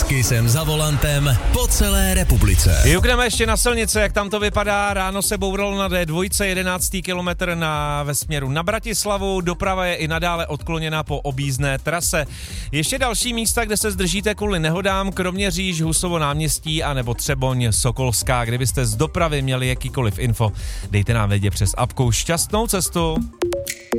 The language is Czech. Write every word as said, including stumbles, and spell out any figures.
Kisem za volantem po celé republice. Jukneme ještě na silnice, jak tam to vypadá. Ráno se bouralo na dé dva, jedenáctý kilometr na, ve směru na Bratislavu. Doprava je i nadále odkloněna po objízdné trase. Ještě další místa, kde se zdržíte kvůli nehodám, Kroměříž, Husovo náměstí a nebo Třeboň, Sokolská. Kdybyste z dopravy měli jakýkoliv info, dejte nám vědět přes apku. Šťastnou cestu.